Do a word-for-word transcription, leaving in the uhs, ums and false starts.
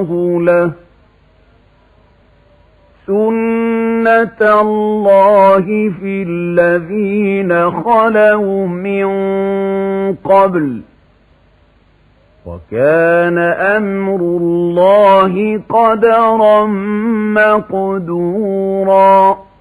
الله له سُنَّةَ اللَّهِ فِي الَّذِينَ خَلَوْا مِن قَبْلُ وَكَانَ أَمْرُ اللَّهِ قَدَرًا مَّقْدُورًا